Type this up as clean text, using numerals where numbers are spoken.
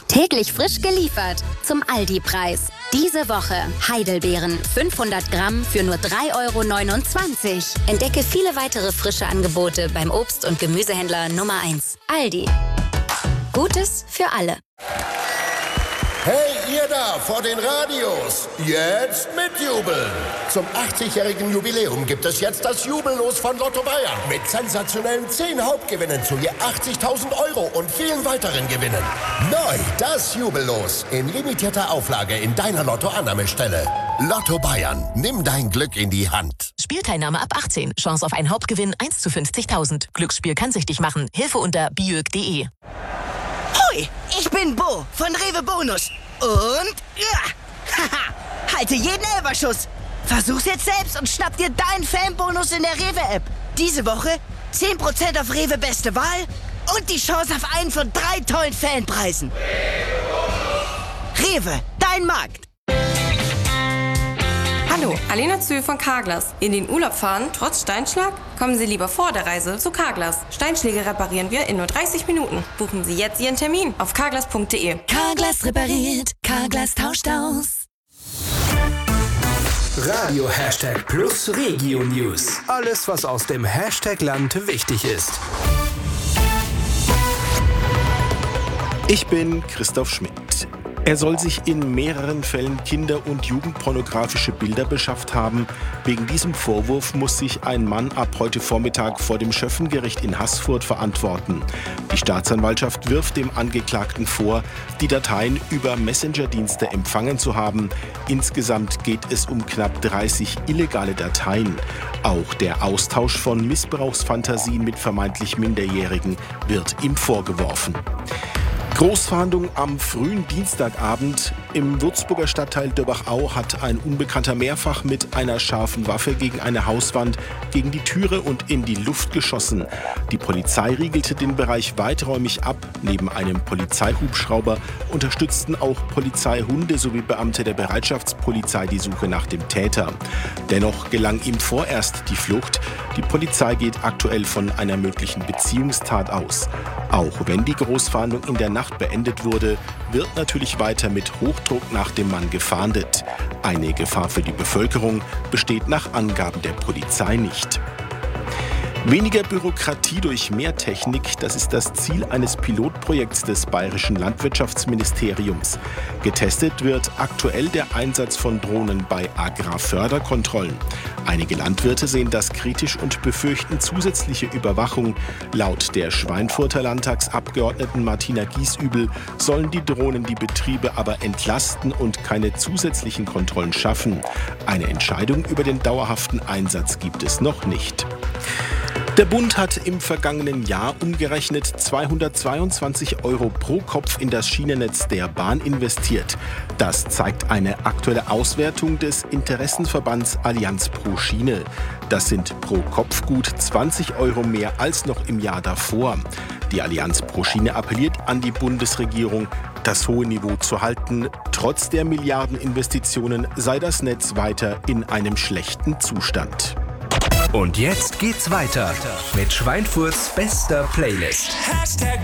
Täglich frisch geliefert zum Aldi-Preis. Diese Woche Heidelbeeren 500 Gramm für nur 3,29 €. Entdecke viele weitere frische Angebote beim Obst- und Gemüsehändler Nummer 1. Aldi. Gutes für alle. Hey, ihr da vor den Radios, jetzt mitjubeln. Zum 80-jährigen Jubiläum gibt es jetzt das Jubellos von Lotto Bayern. Mit sensationellen 10 Hauptgewinnen zu je 80.000 € und vielen weiteren Gewinnen. Neu das Jubellos in limitierter Auflage in deiner Lotto-Annahmestelle. Lotto Bayern, nimm dein Glück in die Hand. Spielteilnahme ab 18. Chance auf einen Hauptgewinn 1 zu 50.000. Glücksspiel kann süchtig machen. Hilfe unter biög.de. Hoi, ich bin Bo von Rewe Bonus. Und halte jeden Elferschuss. Versuch's jetzt selbst und schnapp dir deinen Fanbonus in der Rewe-App. Diese Woche 10% auf Rewe Beste Wahl und die Chance auf einen von 3 tollen Fanpreisen. Rewe, dein Markt. Hallo, Alena Zühl von Carglass. In den Urlaub fahren, trotz Steinschlag? Kommen Sie lieber vor der Reise zu Carglass. Steinschläge reparieren wir in nur 30 Minuten. Buchen Sie jetzt Ihren Termin auf carglass.de. Carglass repariert, Carglass tauscht aus. Radio #Plus Regio News. Alles, was aus dem Hashtag-Land wichtig ist. Ich bin Christoph Schmidt. Er soll sich in mehreren Fällen kinder- und jugendpornografische Bilder beschafft haben. Wegen diesem Vorwurf muss sich ein Mann ab heute Vormittag vor dem Schöffengericht in Haßfurt verantworten. Die Staatsanwaltschaft wirft dem Angeklagten vor, die Dateien über Messenger-Dienste empfangen zu haben. Insgesamt geht es um knapp 30 illegale Dateien. Auch der Austausch von Missbrauchsfantasien mit vermeintlich Minderjährigen wird ihm vorgeworfen. Großfahndung am frühen Dienstagabend. Im Würzburger Stadtteil Döbachau hat ein Unbekannter mehrfach mit einer scharfen Waffe gegen eine Hauswand, gegen die Türe und in die Luft geschossen. Die Polizei riegelte den Bereich weiträumig ab. Neben einem Polizeihubschrauber unterstützten auch Polizeihunde sowie Beamte der Bereitschaftspolizei die Suche nach dem Täter. Dennoch gelang ihm vorerst die Flucht. Die Polizei geht aktuell von einer möglichen Beziehungstat aus. Auch wenn die Großfahndung in der Nacht beendet wurde, wird natürlich weiter mit Hochdruck nach dem Mann gefahndet. Eine Gefahr für die Bevölkerung besteht nach Angaben der Polizei nicht. Weniger Bürokratie durch mehr Technik, das ist das Ziel eines Pilotprojekts des Bayerischen Landwirtschaftsministeriums. Getestet wird aktuell der Einsatz von Drohnen bei Agrarförderkontrollen. Einige Landwirte sehen das kritisch und befürchten zusätzliche Überwachung. Laut der Schweinfurter Landtagsabgeordneten Martina Giesübel sollen die Drohnen die Betriebe aber entlasten und keine zusätzlichen Kontrollen schaffen. Eine Entscheidung über den dauerhaften Einsatz gibt es noch nicht. Der Bund hat im vergangenen Jahr umgerechnet 222 € pro Kopf in das Schienennetz der Bahn investiert. Das zeigt eine aktuelle Auswertung des Interessenverbands Allianz pro Schiene. Das sind pro Kopf gut 20 € mehr als noch im Jahr davor. Die Allianz pro Schiene appelliert an die Bundesregierung, das hohe Niveau zu halten. Trotz der Milliardeninvestitionen sei das Netz weiter in einem schlechten Zustand. Und jetzt geht's weiter mit Schweinfurts bester Playlist.